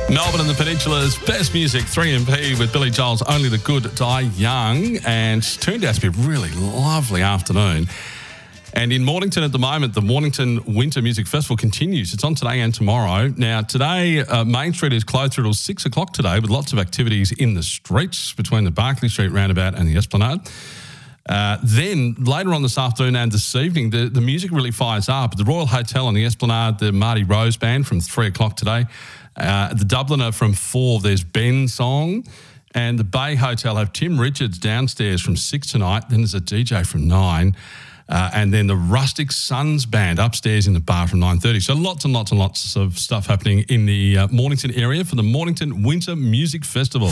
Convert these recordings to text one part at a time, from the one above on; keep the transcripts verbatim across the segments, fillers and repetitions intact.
Melbourne and the Peninsula's best music, three M P with Billy Joel's Only the Good Die Young, and it's turned out to be a really lovely afternoon. And in Mornington at the moment, the Mornington Winter Music Festival continues. It's on today and tomorrow. Now, today, uh, Main Street is closed through till six o'clock today with lots of activities in the streets between the Barclay Street roundabout and the Esplanade. Uh, then later on this afternoon and this evening, the, the music really fires up. At the Royal Hotel on the Esplanade, the Marty Rose Band from three o'clock today. Uh, the Dubliner from four, there's Ben Song. And the Bay Hotel have Tim Richards downstairs from six tonight. Then there's a D J from nine. Uh, and then the Rustic Sons Band upstairs in the bar from nine thirty. So lots and lots and lots of stuff happening in the uh, Mornington area for the Mornington Winter Music Festival.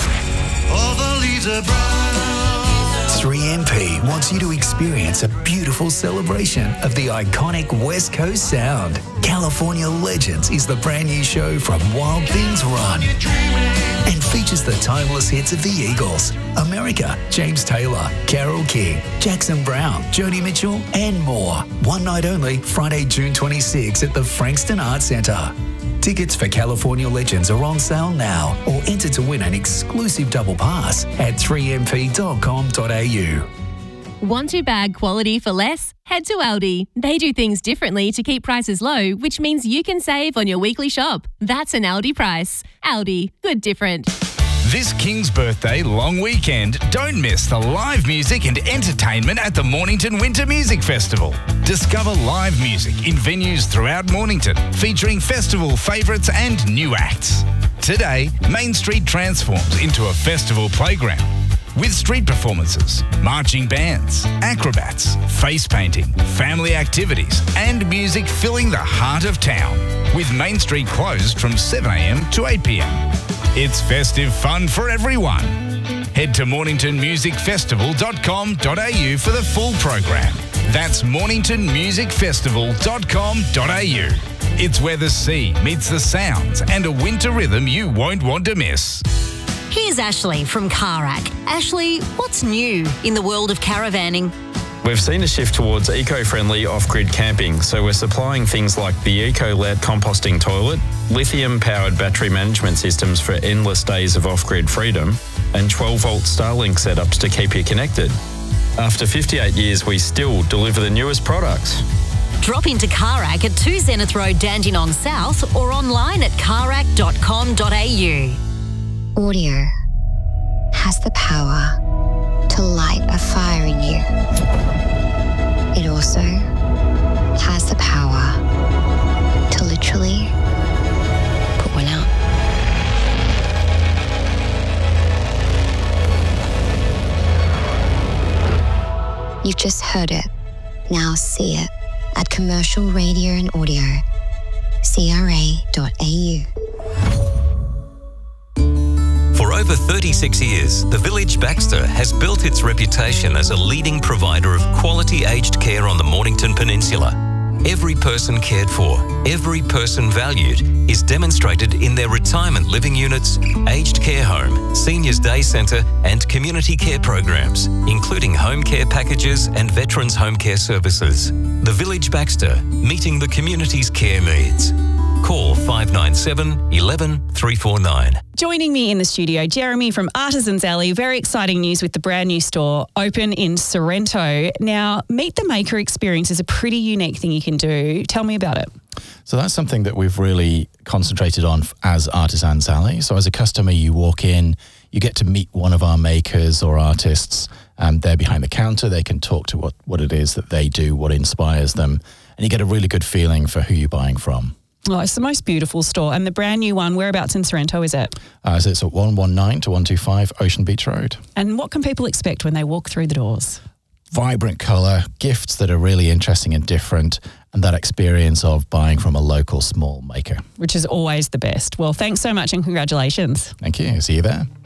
All the leaves are brown. three M P wants you to experience a beautiful celebration of the iconic West Coast sound. California Legends is the brand new show from Wild Things Run and features the timeless hits of the Eagles, America, James Taylor, Carole King, Jackson Brown, Joni Mitchell, and more. One night only, Friday, June twenty-sixth at the Frankston Arts Centre. Tickets for California Legends are on sale now, or enter to win an exclusive double pass at three m p dot com dot a u. Want to bag quality for less? Head to Aldi. They do things differently to keep prices low, which means you can save on your weekly shop. That's an Aldi price. Aldi, good different. This King's Birthday long weekend, don't miss the live music and entertainment at the Mornington Winter Music Festival. Discover live music in venues throughout Mornington, featuring festival favourites and new acts. Today, Main Street transforms into a festival playground with street performances, marching bands, acrobats, face painting, family activities, and music filling the heart of town, with Main Street closed from seven a m to eight p m. It's festive fun for everyone. Head to mornington music festival dot com dot a u for the full program. That's mornington music festival dot com dot a u. It's where the sea meets the sounds and a winter rhythm you won't want to miss. Here's Ashley from Carac. Ashley, what's new in the world of caravanning? We've seen a shift towards eco-friendly off-grid camping, so we're supplying things like the Eco-Let composting toilet, lithium-powered battery management systems for endless days of off-grid freedom, and twelve volt Starlink setups to keep you connected. After fifty-eight years, we still deliver the newest products. Drop into Carac at two Zenith Road, Dandenong South, or online at carac dot com dot a u. Audio has the power to light a fire in you. It also has the power to literally put one out. You've just heard it. Now see it at Commercial Radio and Audio, c r a dot a u. For over thirty-six years, the Village Baxter has built its reputation as a leading provider of quality aged care on the Mornington Peninsula. Every person cared for, every person valued is demonstrated in their retirement living units, aged care home, seniors day centre and community care programs, including home care packages and veterans home care services. The Village Baxter, meeting the community's care needs. Call five nine seven, one one, three four nine. Joining me in the studio, Jeremy from Artisans Alley. Very exciting news with the brand new store open in Sorrento. Now, Meet the Maker experience is a pretty unique thing you can do. Tell me about it. So that's something that we've really concentrated on as Artisans Alley. So as a customer, you walk in, you get to meet one of our makers or artists. Um, they're behind the counter. They can talk to what, what it is that they do, what inspires them, and you get a really good feeling for who you're buying from. Oh, it's the most beautiful store. And the brand new one, whereabouts in Sorrento is it? Uh, so it's at one one nine to one two five Ocean Beach Road. And what can people expect when they walk through the doors? Vibrant colour, gifts that are really interesting and different, and that experience of buying from a local small maker. Which is always the best. Well, thanks so much and congratulations. Thank you. See you there.